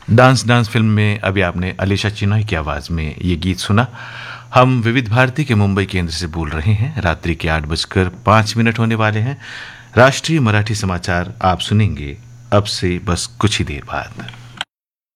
Dance dance film में अभी आपने अलीशा चिनॉय की आवाज में ये गीत सुना। हम विविध भारती के मुंबई केंद्र से बोल रहे हैं। रात्रि के 8:05 होने वाले हैं। राष्ट्रीय मराठी समाचार आप सुनेंगे अब से बस कुछ ही देर बाद।